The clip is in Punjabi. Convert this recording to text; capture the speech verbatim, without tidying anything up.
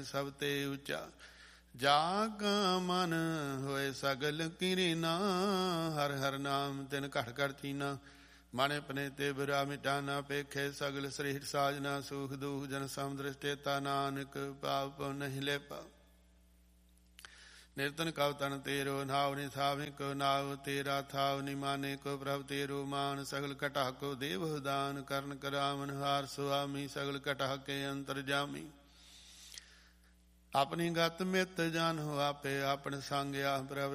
ਸਭ ਤੇ ਉੱਚਾ। ਜਾ ਕਾ ਮਨ ਹੋਏ ਸਗਲ ਕੀਰੀਨਾ, ਹਰ ਹਰ ਨਾਮ ਤਿਨ ਘਟ ਘਟ ਚੀਨਾ। ਮਨ ਪਨੇ ਤੇ ਬੁਰਾ ਮਿਟਾ ਨਾ ਪੇਖੇ, ਸਗਲ ਸਰੀਰ ਸਾਜਨਾ ਸੁਖ ਦੁਖ ਜਨ ਸਮਦ੍ਰਿਸ਼ਟੇਤਾ। ਨਾਨਕ ਪਾਪ ਨਹੀਂ ਲੇਪਾ। ਨਿਰਤਨ ਕਉ ਤਨ ਤੇਰੋ, ਨਾਉ ਨਿਥਾਵਿ ਕੋ ਨਾਉ ਤੇਰਾ ਥਾਉ। ਨਿਮਾਨੇ ਕੋ ਪ੍ਰਭ ਤੇਰੋ ਮਾਨ, ਸਗਲ ਘਟਾ ਕੋ ਦੇਵ ਦਾਨ। ਕਰਨ ਕਰਾਵਨ ਹਾਰ ਸੁਆਮੀ, ਸਗਲ ਘਟਾ ਕੇ ਅੰਤਰ ਜਾਮੀ। ਆਪਣੀ ਗਤ ਮਿਤ ਜਾਨੋ ਆਪੇ, ਆਪਣ ਸੰਗਿਆ ਪ੍ਰਭ